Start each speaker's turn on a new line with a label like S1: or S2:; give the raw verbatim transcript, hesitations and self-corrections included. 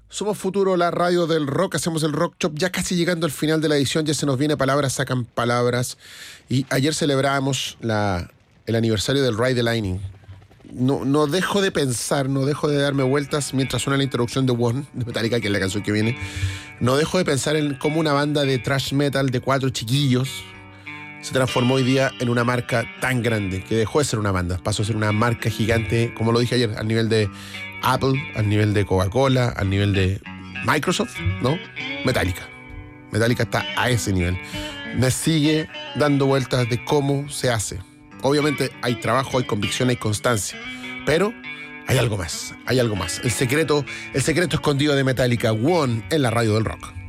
S1: Somos Futuro, la radio del rock, hacemos el Rock Shop, ya casi llegando al final de la edición, ya se nos viene Palabras Sacan Palabras, y ayer celebrábamos la, el aniversario del Ride the Lightning. No, no dejo de pensar, no dejo de darme vueltas mientras suena la introducción de One, de Metallica, que es la canción que viene, no dejo de pensar en cómo una banda de thrash metal de cuatro chiquillos se transformó hoy día en una marca tan grande, que dejó de ser una banda, pasó a ser una marca gigante, como lo dije ayer, al nivel de Apple, al nivel de Coca-Cola, al nivel de Microsoft, ¿no? Metallica. Metallica está a ese nivel. Me sigue dando vueltas de cómo se hace. Obviamente hay trabajo, hay convicción, hay constancia, pero hay algo más, hay algo más. El secreto, el secreto escondido de Metallica, One, en la radio del rock.